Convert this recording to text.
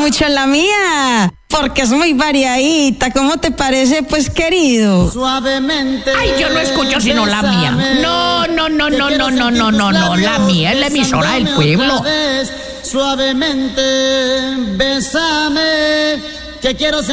mucho la mía, porque es muy variadita. ¿Cómo te parece, pues, querido? Suavemente. Ay, yo no escucho sino la mía. No, la mía es la emisora del pueblo. Suavemente, bésame, que quiero